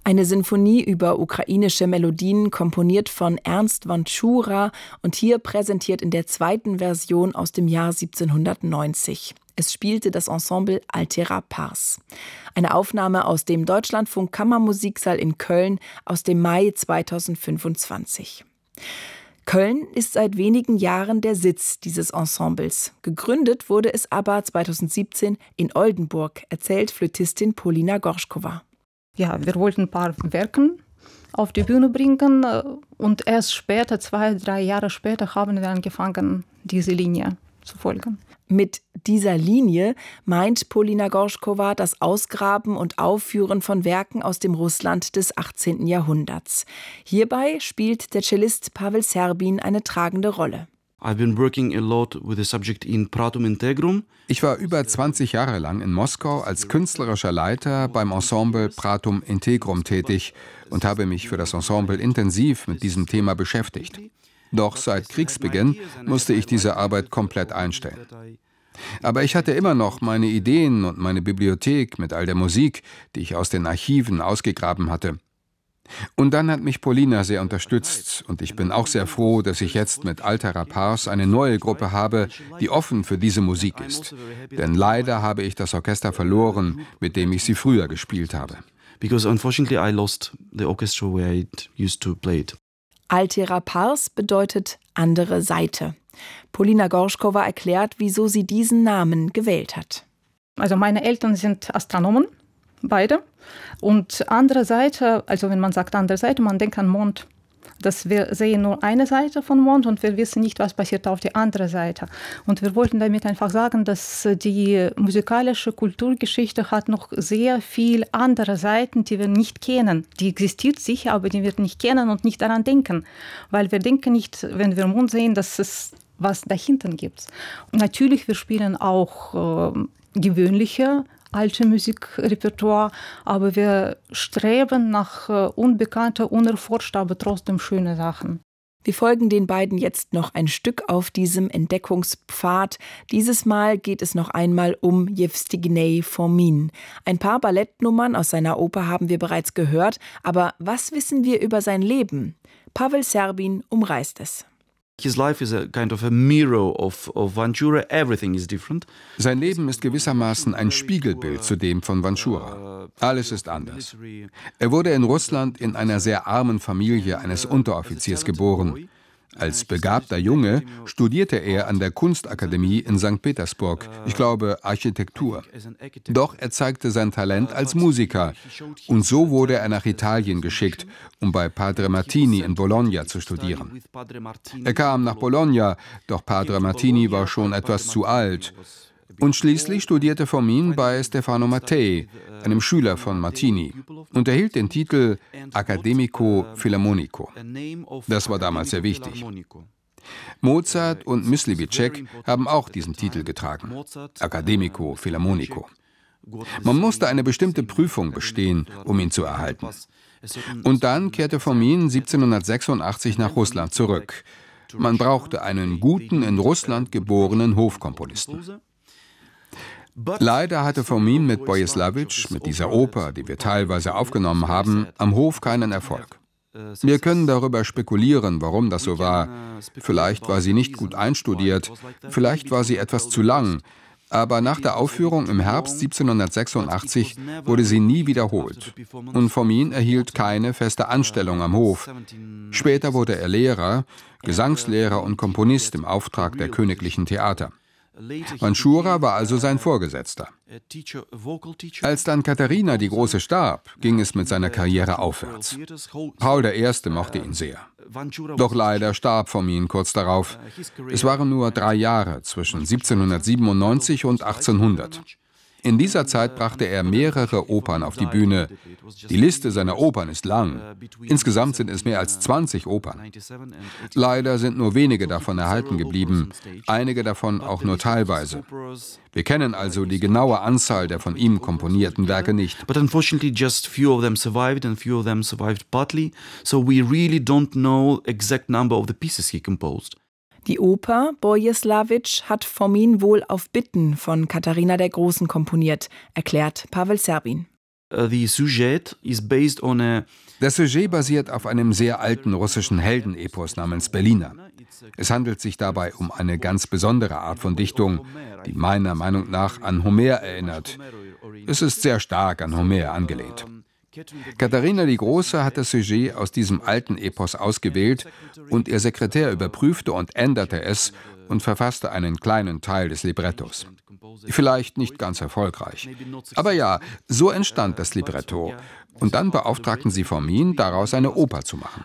Eine Sinfonie über ukrainische Melodien, komponiert von Ernst Vanczura und hier präsentiert in der zweiten Version aus dem Jahr 1790. Es spielte das Ensemble Altera Pars. Eine Aufnahme aus dem Deutschlandfunk Kammermusiksaal in Köln aus dem Mai 2025. Köln ist seit wenigen Jahren der Sitz dieses Ensembles. Gegründet wurde es aber 2017 in Oldenburg, erzählt Flötistin Polina Gorschkova. Ja, wir wollten ein paar Werke auf die Bühne bringen und erst später, 2-3 Jahre später, haben wir angefangen, diese Linie zu folgen. Mit dieser Linie meint Polina Gorschkova das Ausgraben und Aufführen von Werken aus dem Russland des 18. Jahrhunderts. Hierbei spielt der Cellist Pavel Serbin eine tragende Rolle. Ich war über 20 Jahre lang in Moskau als künstlerischer Leiter beim Ensemble Pratum Integrum tätig und habe mich für das Ensemble intensiv mit diesem Thema beschäftigt. Doch seit Kriegsbeginn musste ich diese Arbeit komplett einstellen. Aber ich hatte immer noch meine Ideen und meine Bibliothek mit all der Musik, die ich aus den Archiven ausgegraben hatte. Und dann hat mich Polina sehr unterstützt und ich bin auch sehr froh, dass ich jetzt mit Altera Pars eine neue Gruppe habe, die offen für diese Musik ist. Denn leider habe ich das Orchester verloren, mit dem ich sie früher gespielt habe. Because unfortunately I lost the orchestra where I used to play it. Altera Pars bedeutet andere Seite. Polina Gorschkova erklärt, wieso sie diesen Namen gewählt hat. Also meine Eltern sind Astronomen, beide. Und andere Seite, also wenn man sagt andere Seite, man denkt an Mond. Wir sehen nur eine Seite von Mond und wir wissen nicht, was passiert auf der anderen Seite. Und wir wollten damit einfach sagen, dass die musikalische Kulturgeschichte hat noch sehr viel andere Seiten, die wir nicht kennen. Die existiert sicher, aber die wir nicht kennen und nicht daran denken. Weil wir denken nicht, wenn wir Mond sehen, dass es was dahinter gibt. Und natürlich, wir spielen auch gewöhnliche alte Musikrepertoire, aber wir streben nach unbekannter, unerforschter, aber trotzdem schöne Sachen. Wir folgen den beiden jetzt noch ein Stück auf diesem Entdeckungspfad. Dieses Mal geht es noch einmal um Jewstignij Fomin. Ein paar Ballettnummern aus seiner Oper haben wir bereits gehört, aber was wissen wir über sein Leben? Pavel Serbin umreißt es. His life is a kind of a mirror of Vanczura. Everything is different. Sein Leben ist gewissermaßen ein Spiegelbild zu dem von Vanczura. Alles ist anders. Er wurde in Russland in einer sehr armen Familie eines Unteroffiziers geboren. Als begabter Junge studierte er an der Kunstakademie in St. Petersburg, ich glaube Architektur. Doch er zeigte sein Talent als Musiker und so wurde er nach Italien geschickt, um bei Padre Martini in Bologna zu studieren. Er kam nach Bologna, doch Padre Martini war schon etwas zu alt. Und schließlich studierte Fomin bei Stefano Mattei, einem Schüler von Martini, und erhielt den Titel Accademico Filarmonico. Das war damals sehr wichtig. Mozart und Myslivicek haben auch diesen Titel getragen, Accademico Filarmonico. Man musste eine bestimmte Prüfung bestehen, um ihn zu erhalten. Und dann kehrte Fomin 1786 nach Russland zurück. Man brauchte einen guten, in Russland geborenen Hofkomponisten. Leider hatte Fomin mit Bojislawitsch, mit dieser Oper, die wir teilweise aufgenommen haben, am Hof keinen Erfolg. Wir können darüber spekulieren, warum das so war. Vielleicht war sie nicht gut einstudiert, vielleicht war sie etwas zu lang, aber nach der Aufführung im Herbst 1786 wurde sie nie wiederholt. Und Fomin erhielt keine feste Anstellung am Hof. Später wurde er Lehrer, Gesangslehrer und Komponist im Auftrag der königlichen Theater. Vanczura war also sein Vorgesetzter. Als dann Katharina die Große starb, ging es mit seiner Karriere aufwärts. Paul I. mochte ihn sehr. Doch leider starb Fomin kurz darauf. Es waren nur 3 Jahre zwischen 1797 und 1800. In dieser Zeit brachte er mehrere Opern auf die Bühne. Die Liste seiner Opern ist lang. Insgesamt sind es mehr als 20 Opern. Leider sind nur wenige davon erhalten geblieben, einige davon auch nur teilweise. Wir kennen also die genaue Anzahl der von ihm komponierten Werke nicht. But unfortunately just few of them survived and few of them survived partly, so we really don't know exact number of the pieces he composed. Die Oper Bojislawitsch hat Fomin wohl auf Bitten von Katharina der Großen komponiert, erklärt Pavel Serbin. Das Sujet basiert auf einem sehr alten russischen Heldenepos namens Berliner. Es handelt sich dabei um eine ganz besondere Art von Dichtung, die meiner Meinung nach an Homer erinnert. Es ist sehr stark an Homer angelehnt. Katharina die Große hat das Sujet aus diesem alten Epos ausgewählt und ihr Sekretär überprüfte und änderte es und verfasste einen kleinen Teil des Librettos. Vielleicht nicht ganz erfolgreich. Aber ja, so entstand das Libretto. Und dann beauftragten sie Fomin, daraus eine Oper zu machen.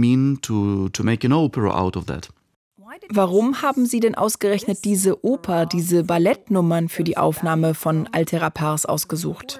Warum haben Sie denn ausgerechnet diese Oper, diese Ballettnummern für die Aufnahme von Altera Pars ausgesucht?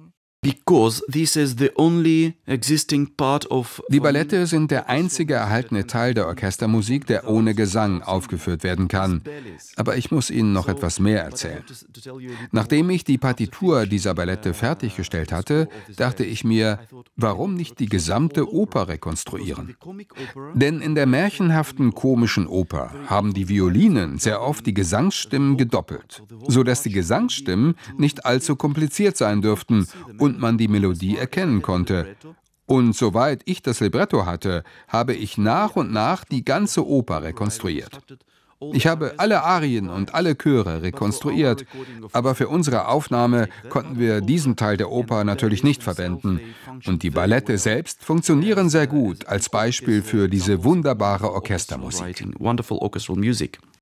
Die Ballette sind der einzige erhaltene Teil der Orchestermusik, der ohne Gesang aufgeführt werden kann. Aber ich muss Ihnen noch etwas mehr erzählen. Nachdem ich die Partitur dieser Ballette fertiggestellt hatte, dachte ich mir, warum nicht die gesamte Oper rekonstruieren? Denn in der märchenhaften komischen Oper haben die Violinen sehr oft die Gesangsstimmen gedoppelt, sodass die Gesangsstimmen nicht allzu kompliziert sein dürften und man die Melodie erkennen konnte. Und soweit ich das Libretto hatte, habe ich nach und nach die ganze Oper rekonstruiert. Ich habe alle Arien und alle Chöre rekonstruiert, aber für unsere Aufnahme konnten wir diesen Teil der Oper natürlich nicht verwenden. Und die Ballette selbst funktionieren sehr gut als Beispiel für diese wunderbare Orchestermusik.